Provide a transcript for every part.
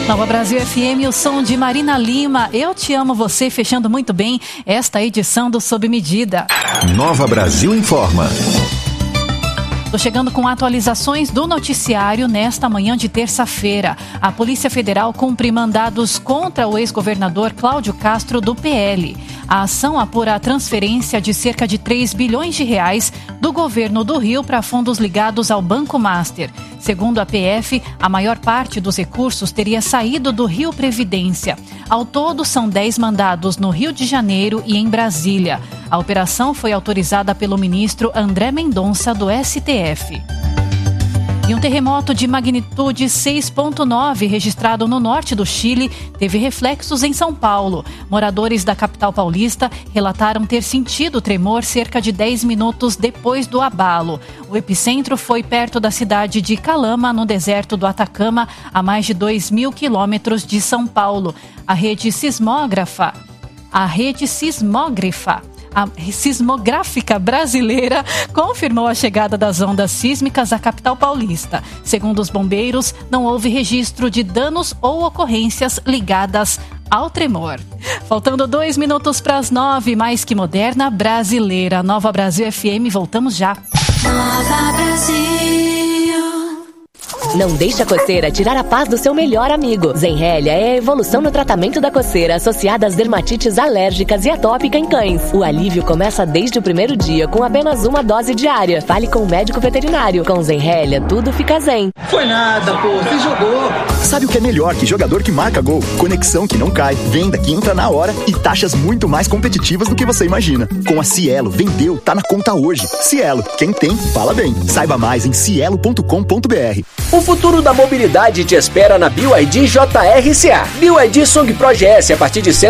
Nova Brasil FM, o som de Marina Lima. Eu te amo você, fechando muito bem esta edição do Sob Medida. Nova Brasil informa. Estou chegando com atualizações do noticiário nesta manhã de terça-feira. A Polícia Federal cumpre mandados contra o ex-governador Cláudio Castro do PL. A ação apura a transferência de cerca de 3 bilhões de reais do governo do Rio para fundos ligados ao Banco Master. Segundo a PF, a maior parte dos recursos teria saído do Rio Previdência. Ao todo, são 10 mandados no Rio de Janeiro e em Brasília. A operação foi autorizada pelo ministro André Mendonça, do STF. E um terremoto de magnitude 6,9 registrado no norte do Chile teve reflexos em São Paulo. Moradores da capital paulista relataram ter sentido o tremor cerca de 10 minutos depois do abalo. O epicentro foi perto da cidade de Calama, no deserto do Atacama, a mais de 2.000 quilômetros de São Paulo. A rede sismográfica brasileira confirmou a chegada das ondas sísmicas à capital paulista. Segundo os bombeiros, não houve registro de danos ou ocorrências ligadas ao tremor. Faltando 2 minutos para as 9, mais que moderna, brasileira. Nova Brasil FM, voltamos já. Nova Brasil. Não deixe a coceira tirar a paz do seu melhor amigo. Zenrelia é a evolução no tratamento da coceira associada às dermatites alérgicas e atópica em cães. O alívio começa desde o primeiro dia com apenas uma dose diária. Fale com o médico veterinário. Com Zenrelia, tudo fica zen. Foi nada, pô. Você jogou. Sabe o que é melhor que jogador que marca gol? Conexão que não cai, venda que entra na hora e taxas muito mais competitivas do que você imagina. Com a Cielo, vendeu, tá na conta hoje. Cielo, quem tem, fala bem. Saiba mais em cielo.com.br. O futuro da mobilidade te espera na BYD JRCA. BYD Song Pro GS a partir de R$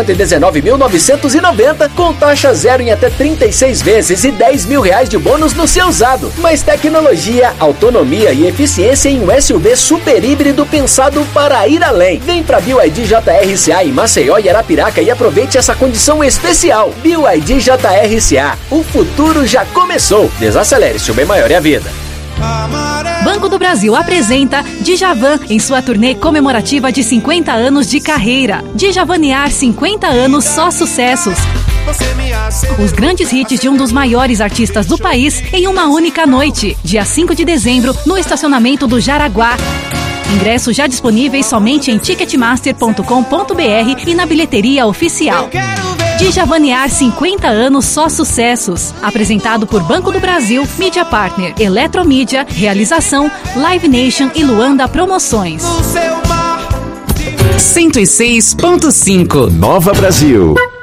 119.990, com taxa zero em até 36 vezes e R$ 10.000 de bônus no seu usado. Mais tecnologia, autonomia e eficiência em um SUV super híbrido pensado para ir além. Vem pra BYD JRCA em Maceió e Arapiraca e aproveite essa condição especial. BYD JRCA. O futuro já começou. Desacelere, seu bem maior é a vida. Banco do Brasil apresenta Djavan em sua turnê comemorativa de 50 anos de carreira. Djavanear 50 anos, só sucessos. Os grandes hits de um dos maiores artistas do país em uma única noite. Dia 5 de dezembro, no estacionamento do Jaraguá. Ingressos já disponíveis somente em ticketmaster.com.br e na bilheteria oficial. Djavanear 50 anos, só sucessos. Apresentado por Banco do Brasil, Mídia Partner, Eletromídia, Realização, Live Nation e Luanda Promoções. 106.5 Nova Brasil.